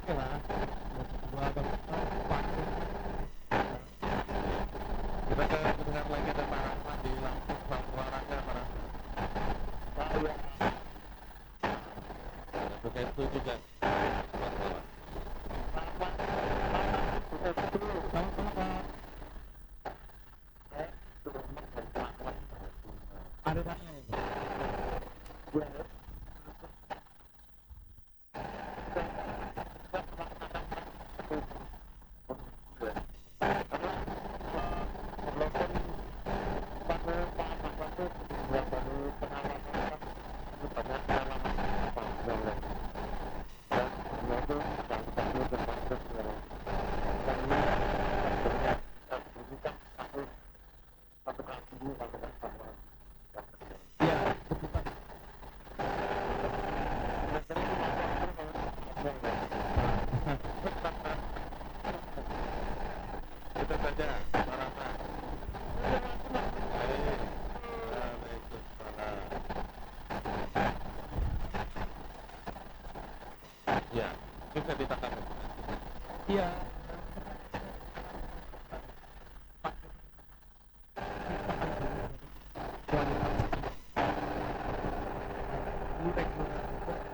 oke lah. Gua agak pakai. Kita ke pendengar lagi ada Pak Rahmat di Lampung, Pak olahraga Pak Rahmat. Ada begitu juga. Sama-sama Pak. Ada tanya ini. Iya, kebutuhan. Kita saja Pak Rahmat. Baik. Waalaikumsalam. Ya, bisa ditangkap. Iya. Kualitas. Lurek.